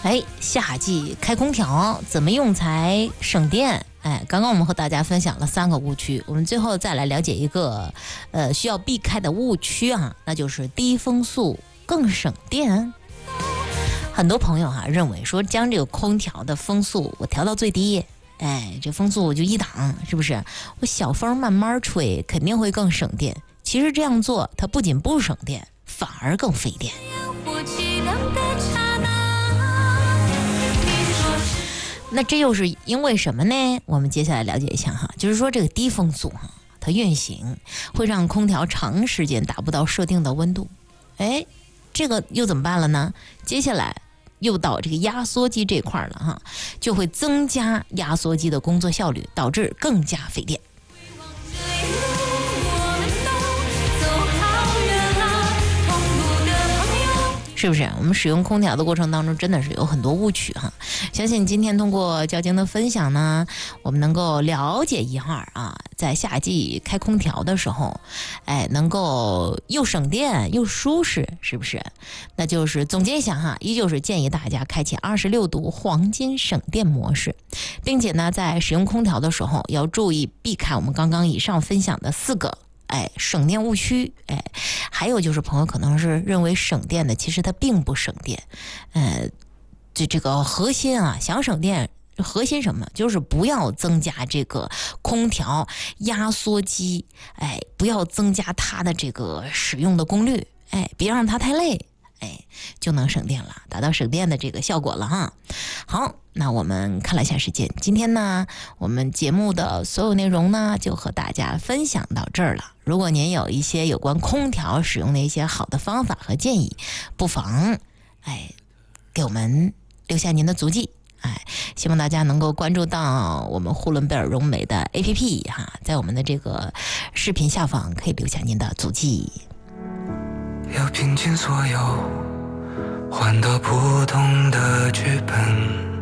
夏季开空调怎么用才省电？刚刚我们和大家分享了3个误区，我们最后再来了解一个需要避开的误区啊，那就是低风速更省电。很多朋友认为说将这个空调的风速我调到最低，这风速我就1档，是不是？我小风慢慢吹，肯定会更省电。其实这样做，它不仅不省电，反而更费电。那这又是因为什么呢？我们接下来了解一下就是说这个低风速它运行会让空调长时间达不到设定的温度，这个又怎么办了呢？接下来又到这个压缩机这块了就会增加压缩机的工作效率，导致更加费电。是不是我们使用空调的过程当中真的是有很多误区相信今天通过交警的分享呢，我们能够了解一下在夏季开空调的时候能够又省电又舒适，是不是？那就是总结一下依旧是建议大家开启26度黄金省电模式，并且呢在使用空调的时候要注意避开我们刚刚以上分享的4个省电误区。还有就是朋友可能是认为省电的，其实它并不省电。这个核心想省电，核心什么？就是不要增加这个空调压缩机，不要增加它的这个使用的功率，别让它太累，就能省电了，达到省电的这个效果了好，那我们看了一下时间，今天呢我们节目的所有内容呢就和大家分享到这儿了。如果您有一些有关空调使用的一些好的方法和建议，不妨给我们留下您的足迹。希望大家能够关注到我们呼伦贝尔融美的 APP 在我们的这个视频下方可以留下您的足迹。 要拼尽所有，换得不同的剧本。